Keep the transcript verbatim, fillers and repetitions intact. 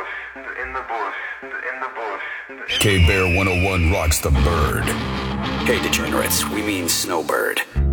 bush, in the bush, in the bush. K-Bear one oh one rocks the bird. Hey, degenerates, we mean Snowbird.